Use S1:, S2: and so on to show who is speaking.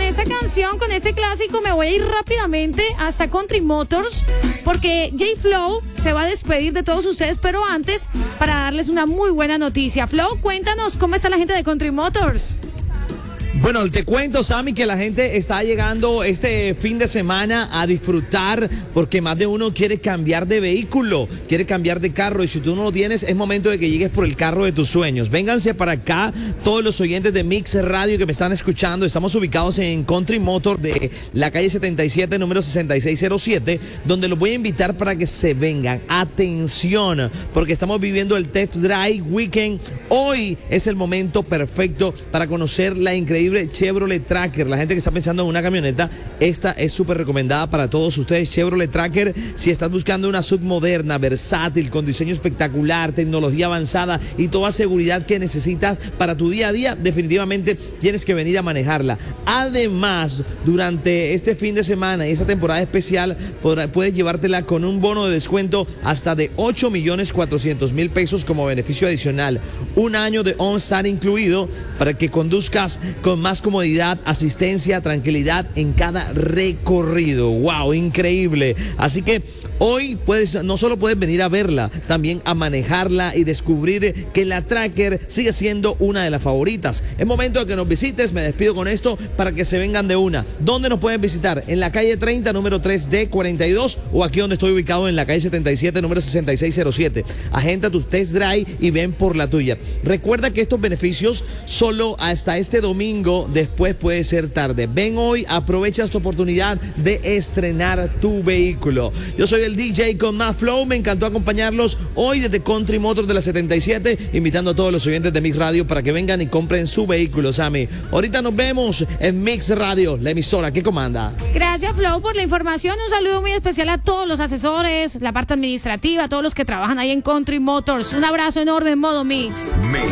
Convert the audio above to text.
S1: esta canción, con este clásico, me voy a ir rápidamente hasta Country Motors, porque J-Flow se va a despedir de todos ustedes, pero antes, para darles una muy buena noticia. Flow, cuéntanos cómo está la gente de Country Motors.
S2: Bueno, te cuento, Sammy, que la gente está llegando este fin de semana a disfrutar porque más de uno quiere cambiar de vehículo, quiere cambiar de carro, y si tú no lo tienes, es momento de que llegues por el carro de tus sueños. Vénganse para acá, todos los oyentes de Mix Radio que me están escuchando. Estamos ubicados en Country Motor de la calle 77, número 6607, donde los voy a invitar para que se vengan. Atención, porque estamos viviendo el Test Drive Weekend. Hoy es el momento perfecto para conocer la increíble Chevrolet Tracker. La gente que está pensando en una camioneta, esta es súper recomendada para todos ustedes. Chevrolet Tracker, si estás buscando una SUV moderna, versátil, con diseño espectacular, tecnología avanzada y toda seguridad que necesitas para tu día a día, definitivamente tienes que venir a manejarla. Además, durante este fin de semana y esta temporada especial, puedes llevártela con un bono de descuento hasta de 8.400.000 pesos como beneficio adicional. Un año de OnStar incluido para que conduzcas con más comodidad, asistencia, tranquilidad en cada recorrido. ¡Wow! Increíble. Así que hoy no solo puedes venir a verla, también a manejarla y descubrir que la Tracker sigue siendo una de las favoritas. Es momento de que nos visites. Me despido con esto para que se vengan de una. ¿Dónde nos pueden visitar? En la calle 30, número 3D42, o aquí donde estoy ubicado en la calle 77, número 6607. Agenda tus test drive y ven por la tuya. Recuerda que estos beneficios solo hasta este domingo, después puede ser tarde. Ven hoy, aprovecha esta oportunidad de estrenar tu vehículo. Yo soy el DJ con más flow, me encantó acompañarlos hoy desde Country Motors de la 77, invitando a todos los oyentes de Mix Radio para que vengan y compren su vehículo, Sammy. Ahorita nos vemos en Mix Radio, la emisora que comanda.
S1: Gracias, Flow, por la información. Un saludo muy especial a todos los asesores, la parte administrativa, a todos los que trabajan ahí en Country Motors. Un abrazo enorme en modo Mix.